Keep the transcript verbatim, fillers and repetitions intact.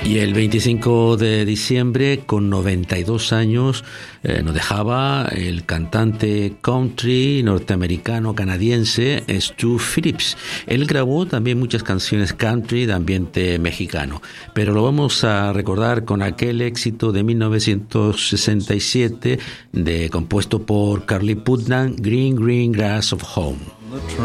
Y el veinticinco de diciembre, con noventa y dos años, eh, nos dejaba el cantante country norteamericano-canadiense Stu Phillips. Él grabó también muchas canciones country de ambiente mexicano, pero lo vamos a recordar con aquel éxito de mil novecientos sesenta y siete, de, compuesto por Carly Putnam, Green Green Grass of Home.